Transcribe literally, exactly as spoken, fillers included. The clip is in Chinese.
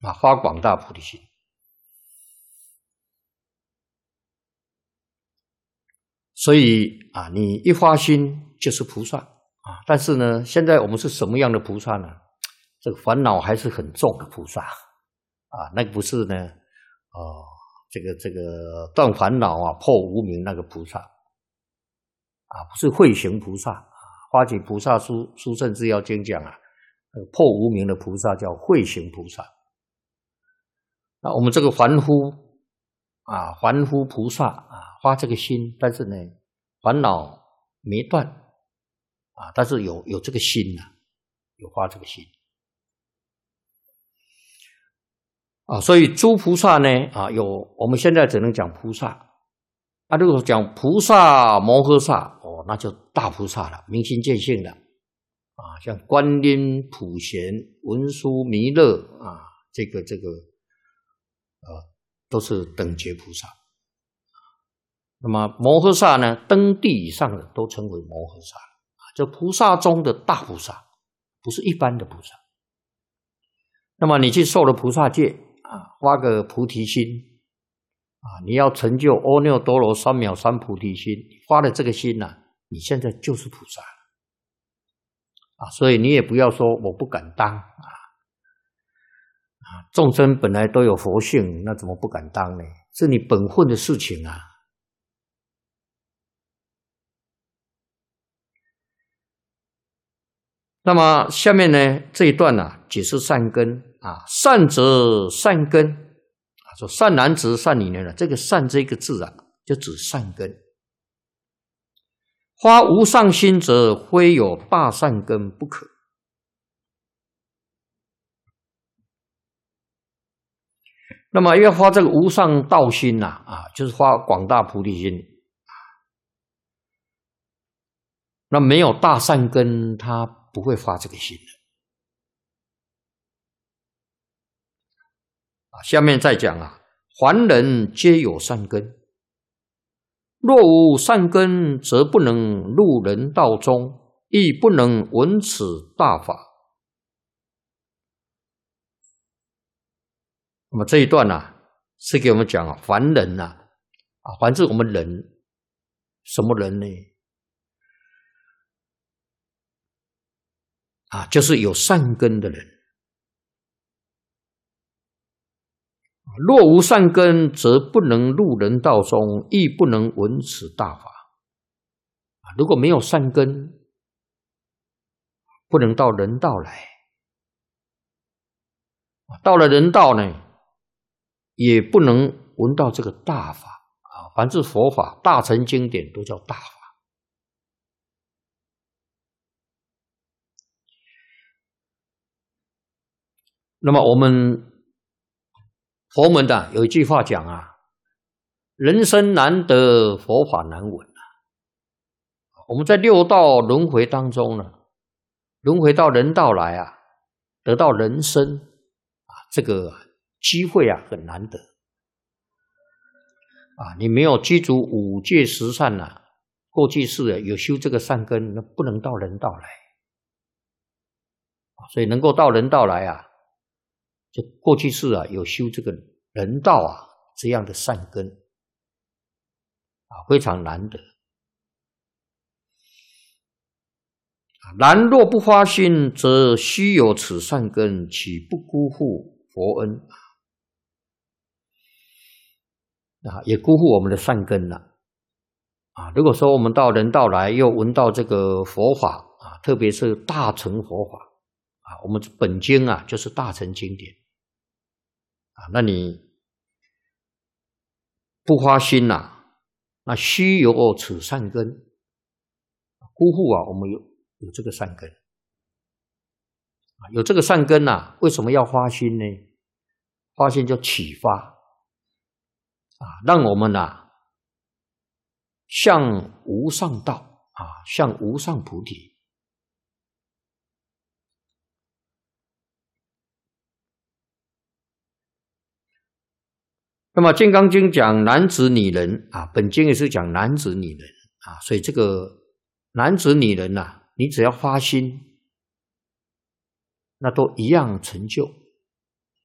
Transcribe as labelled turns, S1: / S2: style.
S1: 啊，发广大菩提心。所以啊，你一发心就是菩萨啊。但是呢，现在我们是什么样的菩萨呢？这个烦恼还是很重的菩萨啊，那个不是呢，哦、呃，这个这个断烦恼啊、破无明那个菩萨啊，不是慧行菩萨啊。花集菩萨书书圣智要经讲啊，破无明的菩萨叫慧行菩萨。那我们这个凡夫啊，凡夫菩萨啊，发这个心，但是呢，烦恼没断啊，但是有有这个心呐、啊，有发这个心啊，所以诸菩萨呢啊，有我们现在只能讲菩萨啊，如果讲菩萨摩诃萨哦，那就大菩萨了，明心见性了啊，像观音、普贤、文殊、弥勒啊，这个这个呃，都是等觉菩萨。那么摩诃萨呢，登地以上的都称为摩诃萨啊，这菩萨中的大菩萨，不是一般的菩萨。那么你去受了菩萨戒啊，发个菩提心啊，你要成就阿耨多罗三藐三菩提心，发了这个心啊，你现在就是菩萨啊，所以你也不要说我不敢当啊，啊，众生本来都有佛性，那怎么不敢当呢？是你本分的事情啊。那么下面呢这一段呢、啊，解释善根啊，善则善根啊，说善男子善女人啊，这个善这个字啊，就指善根。发无上心者，非有大善根不可。那么要发这个无上道心呐、啊，啊，就是发广大菩提心。那没有大善根，他不会发这个心的。啊，下面再讲啊，凡人皆有善根，若无善根，则不能入人道中，亦不能闻此大法。那么这一段啊，是给我们讲啊，凡人啊，啊，凡是我们人，什么人呢？啊，就是有善根的人。若无善根，则不能入人道中，亦不能闻此大法。如果没有善根，不能到人道来。到了人道呢，也不能闻到这个大法啊。凡是佛法、大乘经典都叫大法。那么我们佛门的有一句话讲啊，人生难得，佛法难闻啊。我们在六道轮回当中呢，轮回到人道来啊，得到人生啊，这个机会啊很难得啊。你没有具足五戒十善啊，过去世啊有修这个善根，那不能到人道来。所以能够到人道来啊，就过去世啊有修这个人道啊这样的善根啊，非常难得。然若不发心，则须有此善根，岂不辜负佛恩啊？也辜负我们的善根了啊！如果说我们到人道来，又闻到这个佛法啊，特别是大乘佛法啊，我们本经啊就是大乘经典啊，那你不发心呐、啊，那须有此善根，辜负啊我们有有这个善根啊，有这个善根呐、啊，为什么要发心呢？发心就启发啊，让我们啊向无上道啊，向无上菩提。那么《金刚经》讲男子女人啊，本经也是讲男子女人啊，所以这个男子女人啊，你只要发心，那都一样成就。